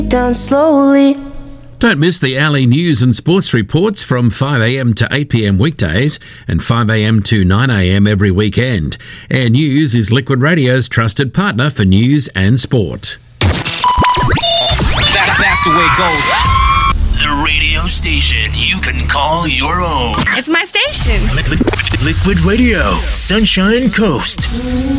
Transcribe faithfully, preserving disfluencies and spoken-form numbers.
down slowly. Don't miss the Alley news and sports reports from five a.m. to eight p.m. weekdays and five a.m. to nine a.m. every weekend. Air News is Liquid Radio's trusted partner for news and sport. That, that's the way it goes. The radio station you can call your own. It's my station. Liquid Radio, Sunshine Coast.